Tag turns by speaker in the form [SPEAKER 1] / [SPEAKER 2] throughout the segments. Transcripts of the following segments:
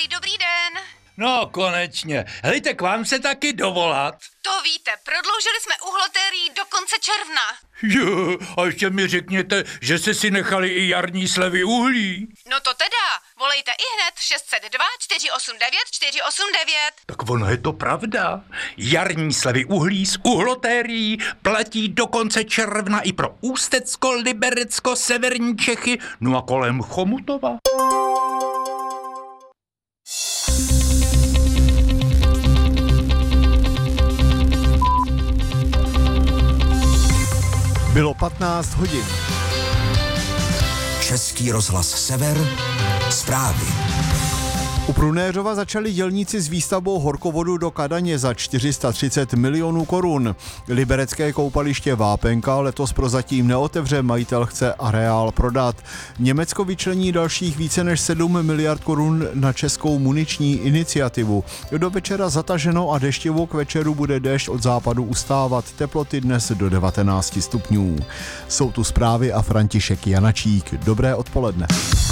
[SPEAKER 1] Milý dobrý den.
[SPEAKER 2] No, konečně. Helejte, k vám se taky dovolat.
[SPEAKER 1] To víte, prodloužili jsme uhlotérií do konce června.
[SPEAKER 2] Jo, a ještě mi řekněte, že jste si nechali i jarní slevy uhlí.
[SPEAKER 1] No to teda, volejte ihned 602 489 489.
[SPEAKER 2] Tak ono je to pravda. Jarní slevy uhlí z uhlotérií platí do konce června i pro Ústecko, Liberecko, severní Čechy, no a kolem Chomutova.
[SPEAKER 3] Bylo 15 hodin.
[SPEAKER 4] Český rozhlas Sever, zprávy.
[SPEAKER 3] U Prunéřova začali dělníci s výstavbou horkovodu do Kadaně za 430 milionů korun. Liberecké koupaliště Vápenka letos prozatím neotevře, majitel chce areál prodat. Německo vyčlení dalších více než 7 miliard korun na českou muniční iniciativu. Do večera zataženo a deštivo, k večeru bude déšť od západu ustávat, teploty dnes do 19 stupňů. Jsou tu zprávy a František Janačík. Dobré odpoledne.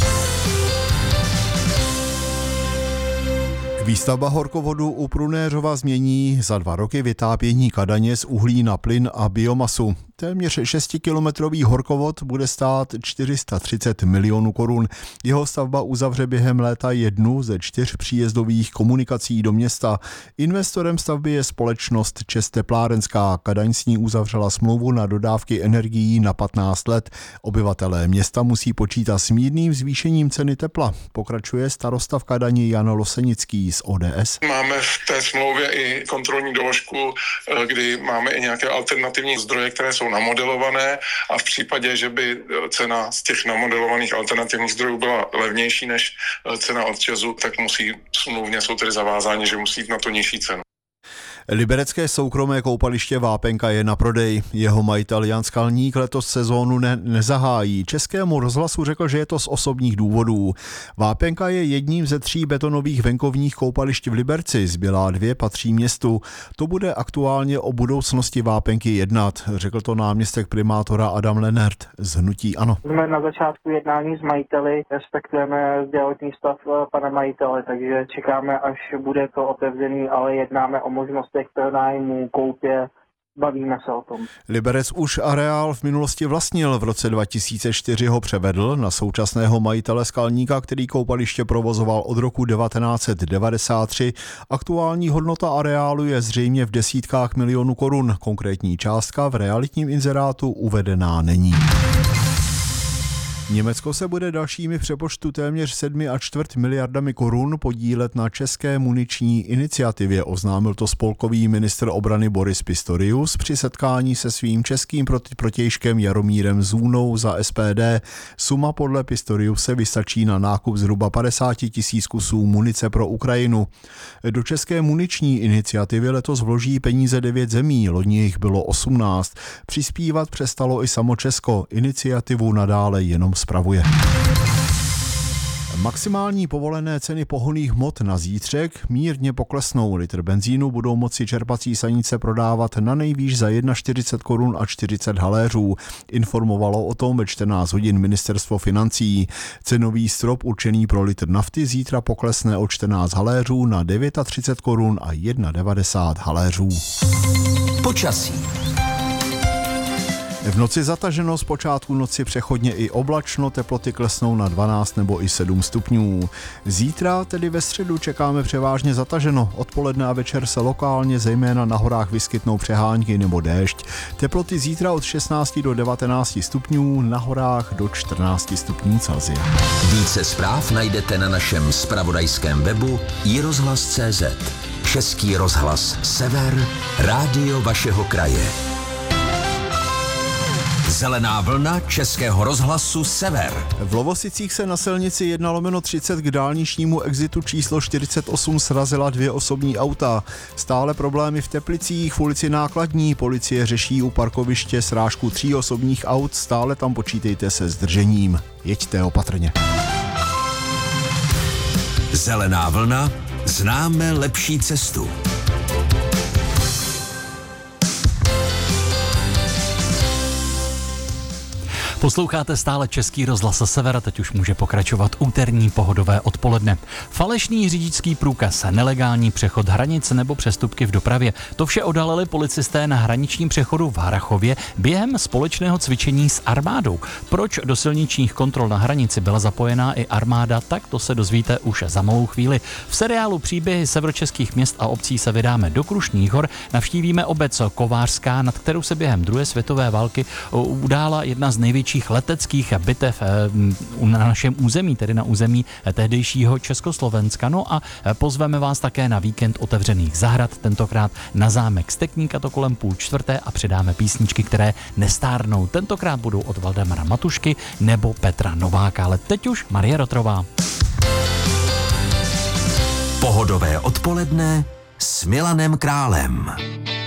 [SPEAKER 3] Výstavba horkovodu u Prunéřova změní za 2 roky vytápění Kadaně z uhlí na plyn a biomasu. Téměř 6-kilometrový horkovod bude stát 430 milionů korun. Jeho stavba uzavře během léta jednu ze 4 příjezdových komunikací do města. Investorem stavby je společnost ČEZ Teplárenská. Kadaň s ní uzavřela smlouvu na dodávky energií na 15 let. Obyvatelé města musí počítat s mírným zvýšením ceny tepla. Pokračuje starosta v Kadani Jan Losenický z ODS.
[SPEAKER 5] Máme v té smlouvě i kontrolní doložku, kdy máme i nějaké alternativní zdroje, které jsou namodelované, a v případě, že by cena z těch namodelovaných alternativních zdrojů byla levnější než cena od ČEZu, tak musí smluvně, jsou tedy zavázáni, že musí jít na to nižší cenu.
[SPEAKER 3] Liberecké soukromé koupaliště Vápenka je na prodej. Jeho majitel Jan Skalník letos sezónu nezahájí. Českému rozhlasu řekl, že je to z osobních důvodů. Vápenka je jedním ze 3 betonových venkovních koupališť v Liberci. Zbylá 2 patří městu. To bude aktuálně o budoucnosti Vápenky jednat, řekl to náměstek primátora Adam Lenert z hnutí ANO.
[SPEAKER 6] Jsme na začátku jednání s majiteli, respektujeme zdravotní stav pana majitele, takže čekáme, až bude to otevřený, ale jednáme o možnostech pronájmu, koupě, bavíme se o tom. Liberec už areál v minulosti vlastnil, v roce 2004 ho převedl na současného majitele Skalníka, který koupaliště provozoval od roku 1993. Aktuální hodnota areálu je zřejmě v desítkách milionů korun, konkrétní částka v realitním inzerátu uvedená není. Německo se bude dalšími přepočtu téměř 7,25 miliardami korun podílet na české muniční iniciativě, oznámil to spolkový ministr obrany Boris Pistorius při setkání se svým českým protějškem Jaromírem Zůnou za SPD. Suma podle Pistoriuse vystačí na nákup zhruba 50 000 kusů munice pro Ukrajinu. Do české muniční iniciativy letos vloží peníze 9 zemí, loni jich bylo 18. Přispívat přestalo i samo Česko, iniciativu nadále jenom spravuje. Maximální povolené ceny pohonných hmot na zítřek mírně poklesnou. Litr benzínu budou moci čerpací stanice prodávat na nejvýš za 41 korun a 40 haléřů. Informovalo o tom ve 14 hodin ministerstvo financí. Cenový strop určený pro litr nafty zítra poklesne o 14 haléřů na 39 korun a 1,90 haléřů.
[SPEAKER 4] Počasí.
[SPEAKER 3] V noci zataženo, z počátku noci přechodně i oblačno, teploty klesnou na 12 nebo i 7 stupňů. Zítra, tedy ve středu, čekáme převážně zataženo. Odpoledne a večer se lokálně, zejména na horách, vyskytnou přehánky nebo déšť. Teploty zítra od 16 do 19 stupňů, na horách do 14 stupňů Celsia.
[SPEAKER 4] Více zpráv najdete na našem zpravodajském webu iRozhlas.cz. Český rozhlas Sever, rádio vašeho kraje. Zelená vlna Českého rozhlasu Sever.
[SPEAKER 3] V Lovosicích se na silnici 1/30 k dálničnímu exitu číslo 48 srazila 2 osobní auta. Stále problémy v Teplicích, v ulici Nákladní. Policie řeší u parkoviště srážku 3 osobních aut. Stále tam počítejte se zdržením. Jeďte opatrně.
[SPEAKER 4] Zelená vlna. Známe lepší cestu.
[SPEAKER 7] Posloucháte stále Český rozhlas Sever a teď už může pokračovat úterní pohodové odpoledne. Falešný řidičský průkaz, nelegální přechod hranic nebo přestupky v dopravě. To vše odhalili policisté na hraničním přechodu v Harrachově během společného cvičení s armádou. Proč do silničních kontrol na hranici byla zapojená i armáda, tak to se dozvíte už za malou chvíli. V seriálu Příběhy severočeských měst a obcí se vydáme do Krušných hor, navštívíme obec Kovářská, nad kterou se během druhé světové války udála jedna z největších leteckých bitev na našem území, tedy na území tehdejšího Československa. No a pozveme vás také na víkend otevřených zahrad, tentokrát na zámek Stekník, a to kolem 3:30, a přidáme písničky, které nestárnou. Tentokrát budou od Valdemara Matušky nebo Petra Nováka, ale teď už Marie Rotrová.
[SPEAKER 4] Pohodové odpoledne s Milanem Králem.